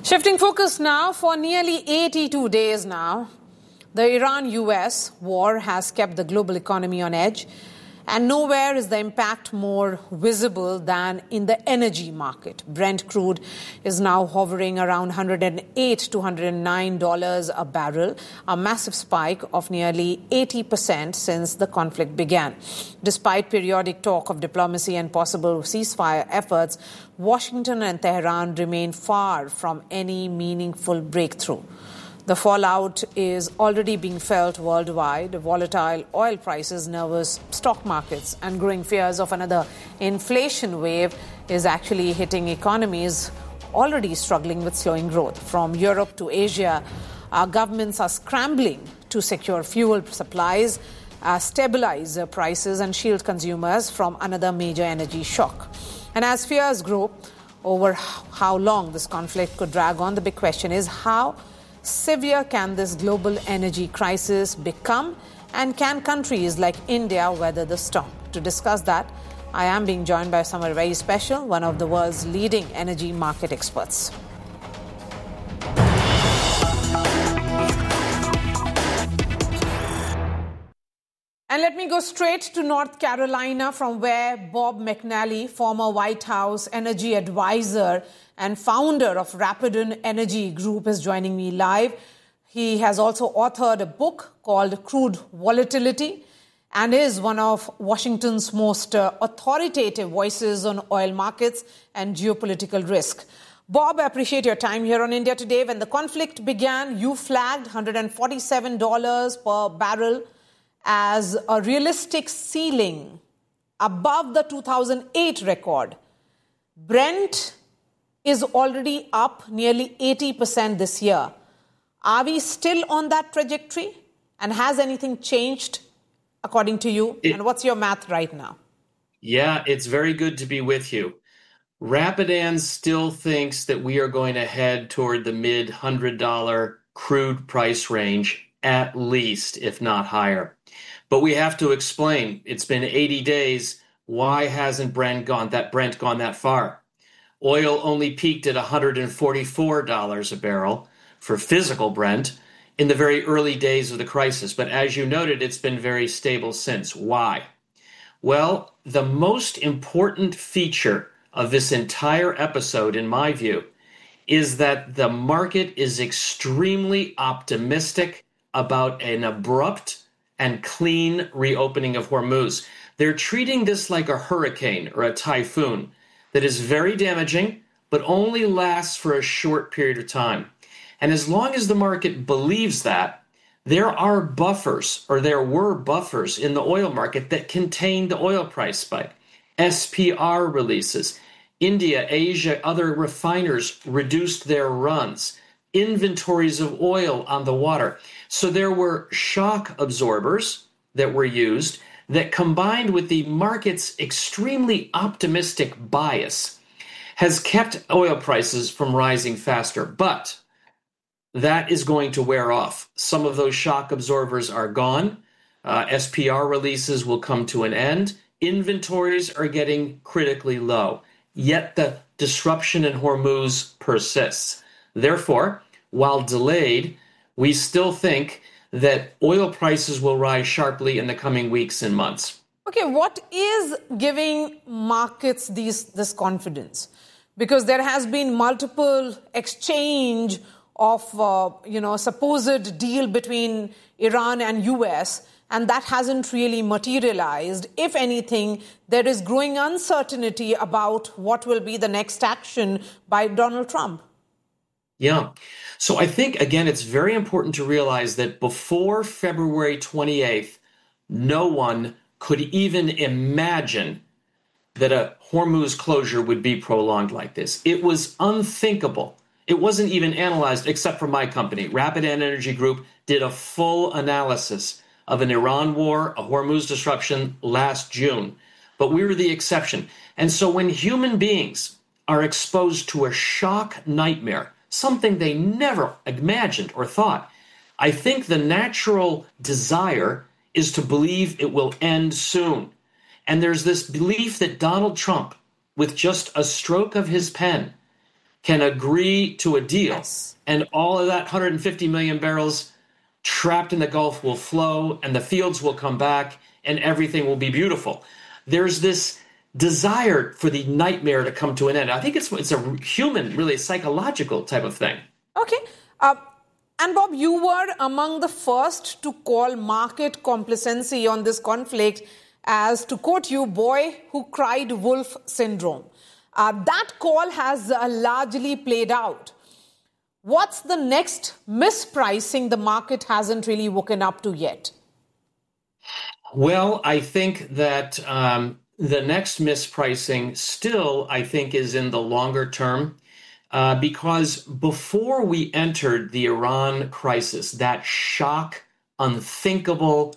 Shifting focus now, for nearly 82 days now, the Iran-US war has kept the global economy on edge, and nowhere is the impact more visible than in the energy market. Brent crude is now hovering around $108 to $109 a barrel, a massive spike of nearly 80% since the conflict began. Despite periodic talk of diplomacy and possible ceasefire efforts, Washington and Tehran remain far from any meaningful breakthrough. The fallout is already being felt worldwide. Volatile oil prices, nervous stock markets, and growing fears of another inflation wave is actually hitting economies already struggling with slowing growth. From Europe to Asia, our governments are scrambling to secure fuel supplies, stabilize prices, and shield consumers from another major energy shock. And as fears grow over how long this conflict could drag on, the big question is how severe can this global energy crisis become, and can countries like India weather the storm? To discuss that, I am being joined by someone very special, one of the world's leading energy market experts. And let me go straight to North Carolina, from where Bob McNally, former White House energy advisor and founder of Rapidon Energy Group, is joining me live. He has also authored a book called Crude Volatility and is one of Washington's most authoritative voices on oil markets and geopolitical risk. Bob, I appreciate your time here on India Today. When the conflict began, you flagged $147 per barrel as a realistic ceiling above the 2008 record. Brent is already up nearly 80% this year. Are we still on that trajectory? And has anything changed according to you? And what's your math right now? Yeah, it's very good to be with you. Rapidan still thinks that we are going to head toward the mid $100 crude price range, at least, if not higher. But we have to explain, it's been 80 days, why hasn't Brent gone that far? Oil only peaked at $144 a barrel for physical Brent in the very early days of the crisis. But as you noted, it's been very stable since. Why? Well, the most important feature of this entire episode, in my view, is that the market is extremely optimistic about an abrupt and clean reopening of Hormuz. They're treating this like a hurricane or a typhoon that is very damaging, but only lasts for a short period of time. And as long as the market believes that, there were buffers in the oil market that contain the oil price spike. SPR releases. India, Asia, other refiners reduced their runs. Inventories of oil on the water. So there were shock absorbers that were used that, combined with the market's extremely optimistic bias, has kept oil prices from rising faster. But that is going to wear off. Some of those shock absorbers are gone. SPR releases will come to an end. Inventories are getting critically low. Yet the disruption in Hormuz persists. Therefore, while delayed, we still think that oil prices will rise sharply in the coming weeks and months. Okay, what is giving markets this confidence? Because there has been multiple exchange of, supposed deal between Iran and US, and that hasn't really materialized. If anything, there is growing uncertainty about what will be the next action by Donald Trump. Yeah. So I think, again, it's very important to realize that before February 28th, no one could even imagine that a Hormuz closure would be prolonged like this. It was unthinkable. It wasn't even analyzed, except for my company. Rapidon Energy Group did a full analysis of an Iran war, a Hormuz disruption last June. But we were the exception. And so when human beings are exposed to a shock nightmare, something they never imagined or thought, I think the natural desire is to believe it will end soon. And there's this belief that Donald Trump, with just a stroke of his pen, can agree to a deal, Yes. and all of that 150 million barrels trapped in the Gulf will flow, and the fields will come back, and everything will be beautiful. There's this desire for the nightmare to come to an end. I think it's a human, really psychological type of thing. Okay. And Bob, you were among the first to call market complacency on this conflict as, to quote you, boy who cried wolf syndrome. That call has largely played out. What's the next mispricing the market hasn't really woken up to yet? Well, I think that the next mispricing still, I think, is in the longer term. Because before we entered the Iran crisis, that shock, unthinkable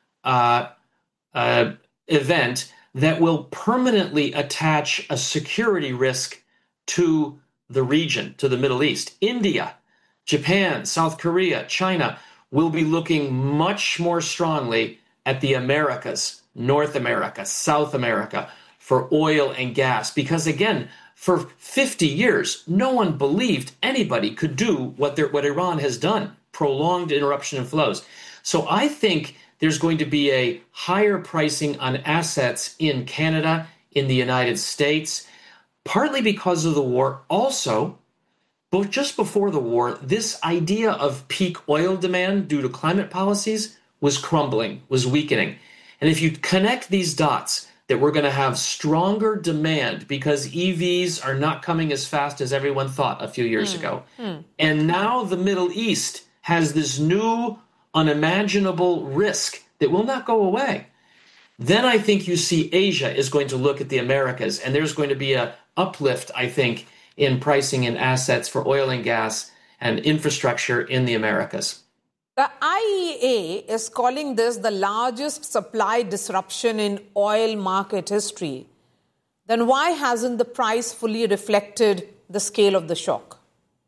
event that will permanently attach a security risk to the region, to the Middle East, India, Japan, South Korea, China will be looking much more strongly at the Americas, North America, South America, for oil and gas. Because again, for 50 years, no one believed anybody could do what Iran has done, prolonged interruption of flows. So I think there's going to be a higher pricing on assets in Canada, in the United States, partly because of the war. Also, but just before the war, this idea of peak oil demand due to climate policies was crumbling, was weakening. And if you connect these dots, that we're going to have stronger demand because EVs are not coming as fast as everyone thought a few years ago. And now the Middle East has this new unimaginable risk that will not go away. Then I think you see Asia is going to look at the Americas, and there's going to be an uplift, I think, in pricing and assets for oil and gas and infrastructure in the Americas. The IEA is calling this the largest supply disruption in oil market history. Then why hasn't the price fully reflected the scale of the shock?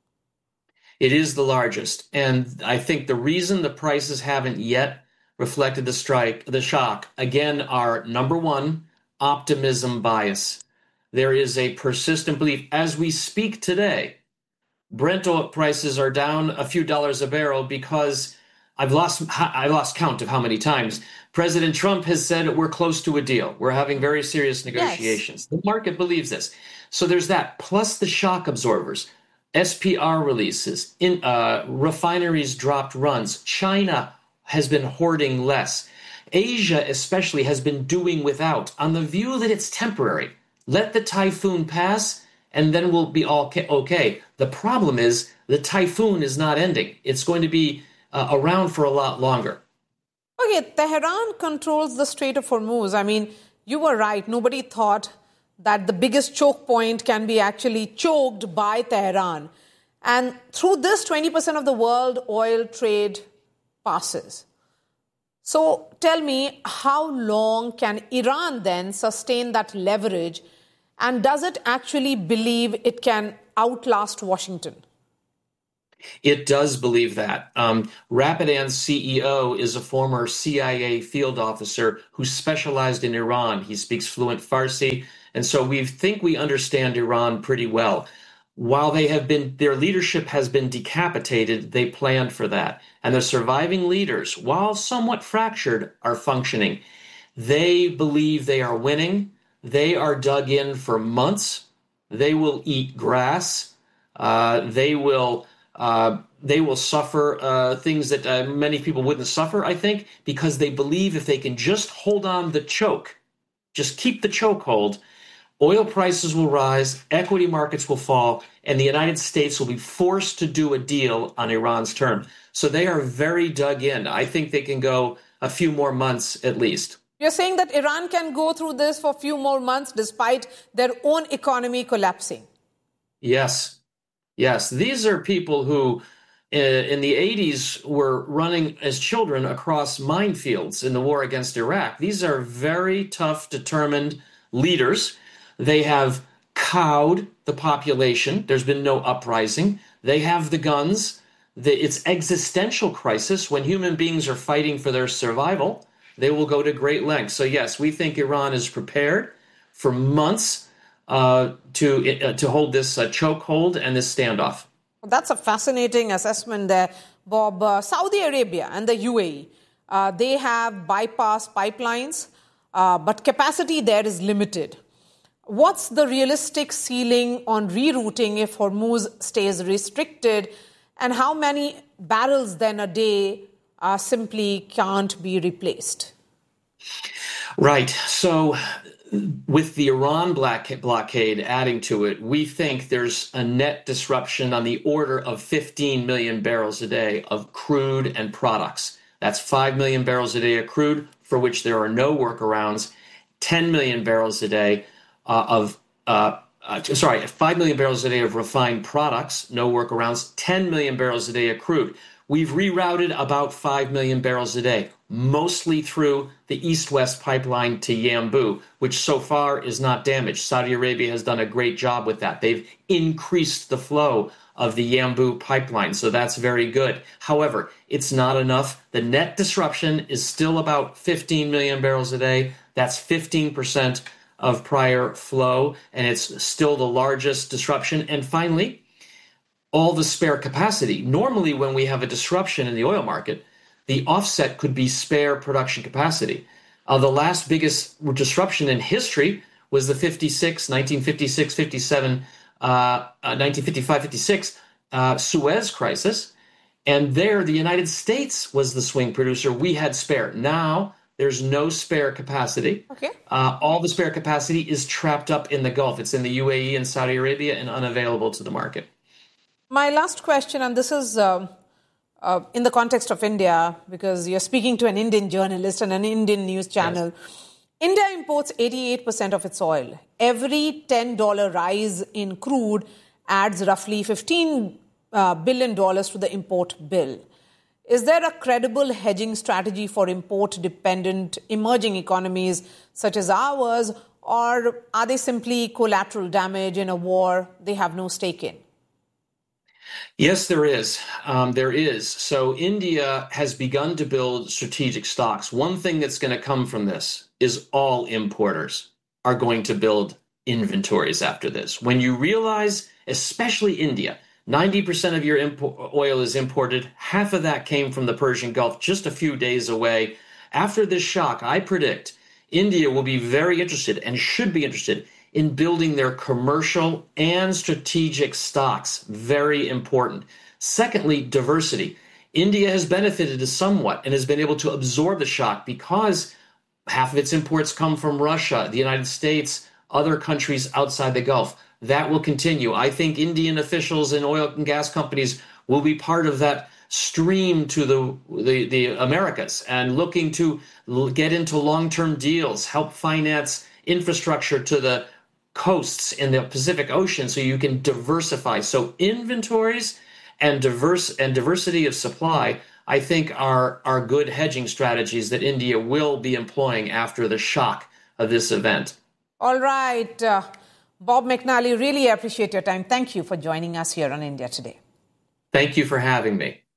It is the largest. And I think the reason the prices haven't yet reflected the shock, again, are number one, optimism bias. There is a persistent belief. As we speak today, Brent oil prices are down a few dollars a barrel because I lost count of how many times President Trump has said we're close to a deal. We're having very serious negotiations. Yes. The market believes this. So there's that, plus the shock absorbers, SPR releases, refineries dropped runs. China has been hoarding less. Asia especially has been doing without, on the view that it's temporary. Let the typhoon pass and then we'll be all okay. The problem is the typhoon is not ending. It's going to be around for a lot longer. Okay, Tehran controls the Strait of Hormuz. I mean, you were right. Nobody thought that the biggest choke point can be actually choked by Tehran. And through this, 20% of the world oil trade passes. So tell me, how long can Iran then sustain that leverage? And does it actually believe it can outlast Washington? It does believe that. Rapidan's CEO is a former CIA field officer who specialized in Iran. He speaks fluent Farsi. And so we think we understand Iran pretty well. While their leadership has been decapitated, they planned for that. And the surviving leaders, while somewhat fractured, are functioning. They believe they are winning. They are dug in for months. They will eat grass. They will suffer things that many people wouldn't suffer, I think, because they believe if they can just hold on the choke, just keep the chokehold, oil prices will rise, equity markets will fall, and the United States will be forced to do a deal on Iran's terms. So they are very dug in. I think they can go a few more months at least. You're saying that Iran can go through this for a few more months despite their own economy collapsing? Yes. Yes. These are people who in the 80s were running as children across minefields in the war against Iraq. These are very tough, determined leaders. They have cowed the population. There's been no uprising. They have the guns. It's existential crisis. When human beings are fighting for their survival, they will go to great lengths. So yes, we think Iran is prepared for months to hold this chokehold and this standoff. That's a fascinating assessment there, Bob. Saudi Arabia and the UAE, they have bypass pipelines, but capacity there is limited. What's the realistic ceiling on rerouting if Hormuz stays restricted, and how many barrels then a day simply can't be replaced? Right. So with the Iran blockade adding to it, we think there's a net disruption on the order of 15 million barrels a day of crude and products. That's 5 million barrels a day of crude, for which there are no workarounds, 10 million barrels a day 5 million barrels a day of refined products, no workarounds, 10 million barrels a day of crude. We've rerouted about 5 million barrels a day, mostly through the east-west pipeline to Yanbu, which so far is not damaged. Saudi Arabia has done a great job with that. They've increased the flow of the Yanbu pipeline, so that's very good. However, it's not enough. The net disruption is still about 15 million barrels a day. That's 15% of prior flow, and it's still the largest disruption. And finally, all the spare capacity. Normally, when we have a disruption in the oil market, the offset could be spare production capacity. The last biggest disruption in history was the 1955-56 Suez crisis. And there, the United States was the swing producer. We had spare. Now, there's no spare capacity. Okay. All the spare capacity is trapped up in the Gulf. It's in the UAE and Saudi Arabia and unavailable to the market. My last question, and this is in the context of India, because you're speaking to an Indian journalist and an Indian news channel. Yes. India imports 88% of its oil. Every $10 rise in crude adds roughly $15 billion to the import bill. Is there a credible hedging strategy for import-dependent emerging economies such as ours, or are they simply collateral damage in a war they have no stake in? Yes, there is. There is. So India has begun to build strategic stocks. One thing that's going to come from this is all importers are going to build inventories after this. When you realize, especially India, 90% of your oil is imported. Half of that came from the Persian Gulf, just a few days away. After this shock, I predict India will be very interested and should be interested in building their commercial and strategic stocks. Very important. Secondly, diversity. India has benefited somewhat and has been able to absorb the shock because half of its imports come from Russia, the United States, other countries outside the Gulf. That will continue. I think Indian officials and oil and gas companies will be part of that stream to the Americas and looking to get into long-term deals, help finance infrastructure to the coasts in the Pacific Ocean so you can diversify. So inventories and diversity of supply, I think, are good hedging strategies that India will be employing after the shock of this event. All right. Bob McNally, really appreciate your time. Thank you for joining us here on India Today. Thank you for having me.